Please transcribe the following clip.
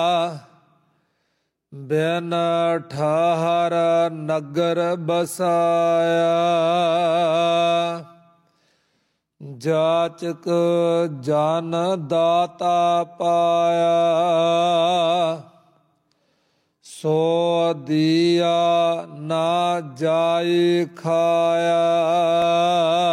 ਬਿਨ ਠਾਹਰ ਨਗਰ ਬਸਾਇਆ। ਜਾਚਕ ਜਨ ਦਾਤਾ ਪਾਇਆ। ਸੋ ਦੀਆ ਨਾ ਜਾਇ ਖਾਇਆ।